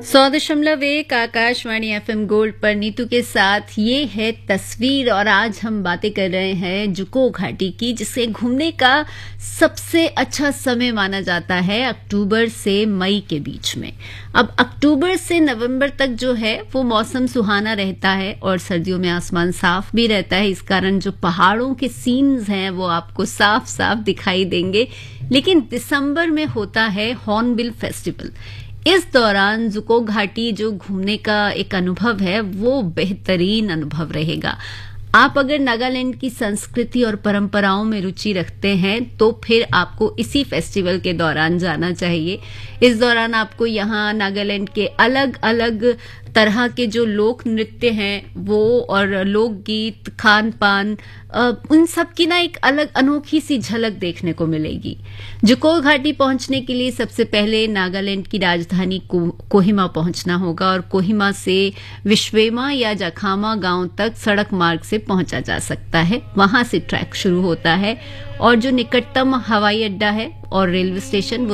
100.1 Akashvani FM gold पर नीतू के साथ ये है तस्वीर। और आज हम बातें कर रहे हैं जुको घाटी की, जिसे घूमने का सबसे अच्छा समय माना जाता है अक्टूबर से मई के बीच में। अब अक्टूबर से नवंबर तक जो है वो मौसम सुहाना रहता है और सर्दियों में आसमान साफ भी रहता है। इस कारण जो पहाड़ों के सीन्स हैं वो आपको साफ साफ दिखाई देंगे। लेकिन दिसंबर में होता है हॉर्नबिल फेस्टिवल। इस दौरान जुको घाटी जो घूमने का एक अनुभव है वो बेहतरीन अनुभव रहेगा। आप अगर नागालैंड की संस्कृति और परंपराओं में रुचि रखते हैं तो फिर आपको इसी फेस्टिवल के दौरान जाना चाहिए। इस दौरान आपको यहाँ नागालैंड के अलग अलग तरह के जो लोक नृत्य हैं वो और लोकगीत, खान पान, उन सब की ना एक अलग अनोखी सी झलक देखने को मिलेगी। जुको घाटी पहुंचने के लिए सबसे पहले नागालैंड की राजधानी कोहिमा पहुंचना होगा और कोहिमा से विश्वेमा या जाखामा गांव तक सड़क मार्ग से पहुंचा जा सकता है। वहां से ट्रैक शुरू होता है और जो निकटतम हवाई अड्डा है और रेलवे स्टेशन